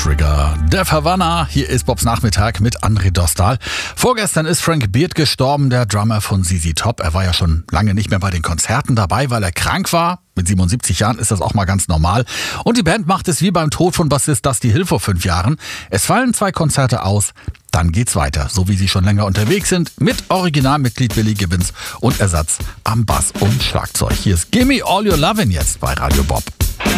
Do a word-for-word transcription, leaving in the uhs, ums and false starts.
Trigger. Der Havana, hier ist Bobs Nachmittag mit André Dostal. Vorgestern ist Frank Beard gestorben, der Drummer von Z Z Top. Er war ja schon lange nicht mehr bei den Konzerten dabei, weil er krank war. Mit siebenundsiebzig Jahren ist das auch mal ganz normal. Und die Band macht es wie beim Tod von Bassist Dusty Hill vor fünf Jahren. Es fallen zwei Konzerte aus, dann geht's weiter. So wie sie schon länger unterwegs sind, mit Originalmitglied Billy Gibbons und Ersatz am Bass und Schlagzeug. Hier ist Gimme All Your Lovin' jetzt bei Radio Bob.